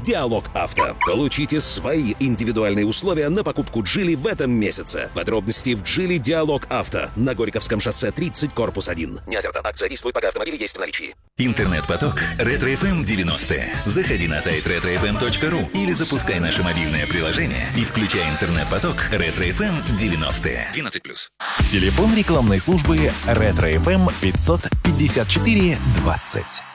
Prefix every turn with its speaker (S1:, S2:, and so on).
S1: Диалог Авто. Получите свои индивидуальные условия на покупку Geely в этом месяце. Подробности в Geely Диалог Авто на Горьковском шоссе 30, корпус 1. Не оферта. Акция действует, пока автомобили есть в наличии.
S2: Интернет-поток Ретро-ФМ 90. Заходи на сайт retrofm.ru или запускай наше мобильное приложение и включай интернет-поток Ретро-ФМ 90. 12+.
S3: Телефон рекламной службы Ретро-ФМ 554 20.